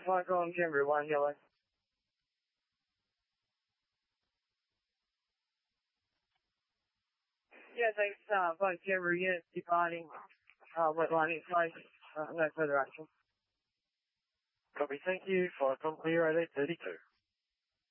Michael on Canberra, 1 yellow. Yeah, thanks, both Canberra units departing, wet line in place, no further action. Copy, thank you. Flight from clear at 8:32.